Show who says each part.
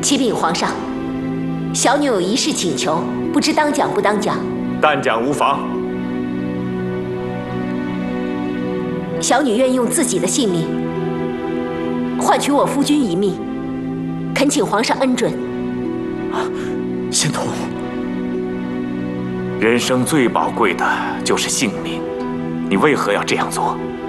Speaker 1: 启禀皇上，小女有一事请求，不知当讲不当讲？
Speaker 2: 但讲无妨。
Speaker 1: 小女愿用自己的性命换取我夫君一命，恳请皇上恩准。
Speaker 3: 仙童，
Speaker 2: 人生最宝贵的就是性命，你为何要这样做？